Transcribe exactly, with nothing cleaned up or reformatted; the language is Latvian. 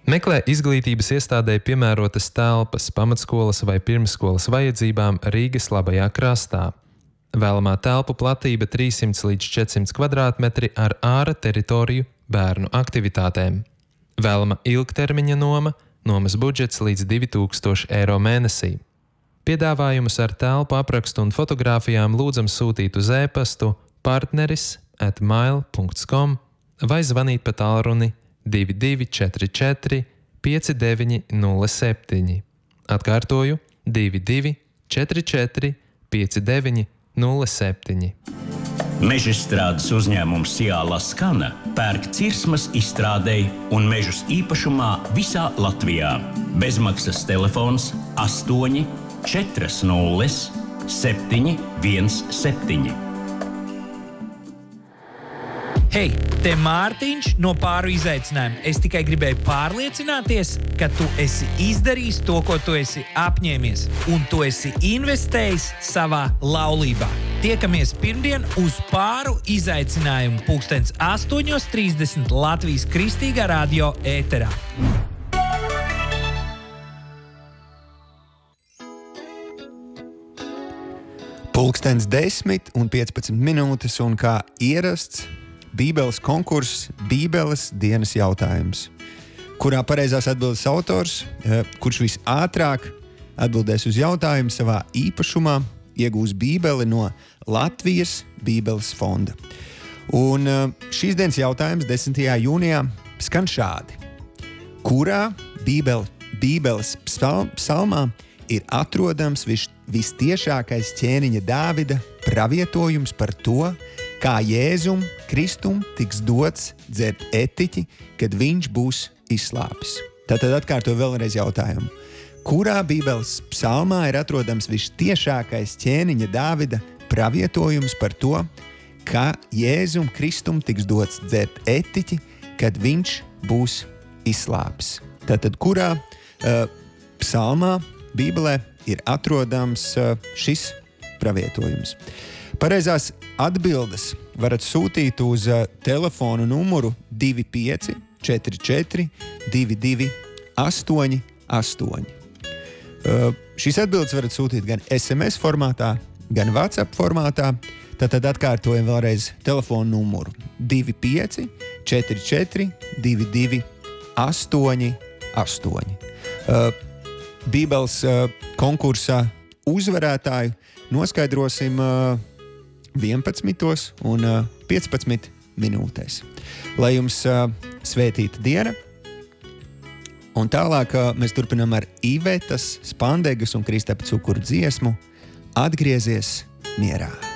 Meklē izglītības iestādē piemērotas telpas pamatskolas vai pirmsskolas vajadzībām Rīgas labajā krastā. Vēlamā telpu platība trīssimts līdz četrsimts kvadrātmetri ar āra teritoriju bērnu aktivitātēm. Vēlama ilgtermiņa noma, nomas budžets līdz divi tūkstoši eiro mēnesī. Piedāvājumus ar telpu aprakstu un fotogrāfijām lūdzam sūtīt uz e-pastu partneris at mail punkts com vai zvanīt pa tālruni divi divi četri četri pieci deviņi nulle septiņi. Atkārtoju divi divi četri četri pieci deviņi nulle septiņi. Mežstrādes uzņēmums Ciāla Skana pērk cirsmas izstrādei un mežus īpašumā visā Latvijā. Bezmaksas telefons astoņi četri nulle septiņi viens septiņi. Hei, te Mārtiņš no Pāru izaicinājuma. Es tikai gribēju pārliecināties, ka tu esi izdarījis to, ko tu esi apņēmies, un tu esi investējis savā laulībā. Tiekamies pirmdien uz Pāru izaicinājumu pulkstens astoņos trīsdesmit Latvijas Kristīgā radio ēterā. Pulkstens desmit un piecpadsmit minūtes un kā ierasts Bībeles konkurss Bībeles dienas jautājums, kurā pareizās atbildes autors, kurš visātrāk atbildēs uz jautājumu savā īpašumā, iegūs Bībeli no Latvijas Bībeles fonda. Un šīs dienas jautājums desmitajā jūnijā skan šādi. Kurā Bībele, Bībeles psal, psalmā ir atrodams vis, vistiešākais ķēniņa Dāvida pravietojums par to, kā Jēzum Kristum tiks dots dzert etiķi, kad viņš būs izslāpis. Tātad atkārtoju vēlreiz jautājumu. Kurā Bībeles psalmā ir atrodams vistiešākais ķēniņa Dāvida pravietojums par to, kā Jēzum Kristum tiks dots dzert etiķi, kad viņš būs izslāpis? Tātad kurā uh, psalmā Bībelē ir atrodams uh, šis pravietojums? Pareizās atbildes varat sūtīt uz uh, telefonu numuru divi pieci četri četri divi divi astoņi astoņi. Uh, šīs atbildes varat sūtīt gan es em es formātā, gan WhatsApp formātā. Tātad atkārtojam vēlreiz telefonu numuru divi pieci četri četri divi divi astoņi astoņi. Uh, Bībeles uh, konkursā uzvarētāju noskaidrosim uh, vienpadsmitos un uh, piecpadsmit minūtēs. Lai jums uh, svētīta diena, un tālāk uh, mēs turpinām ar Ivetas, Spandegas un Kristapa Cukuru dziesmu Atgriezies mierā.